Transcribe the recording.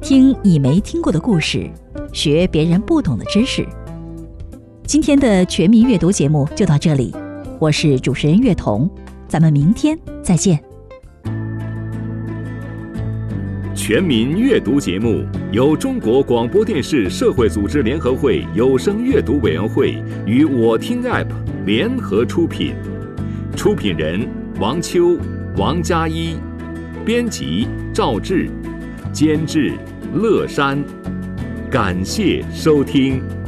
听你没听过的故事，学别人不懂的知识。今天的全民阅读节目就到这里，我是主持人月彤，咱们明天再见。 全民阅读节目由中国广播电视社会组织联合会有声阅读委员会与我听 App 联合出品，出品人王秋、王佳一，编辑赵志，监制乐山。感谢收听。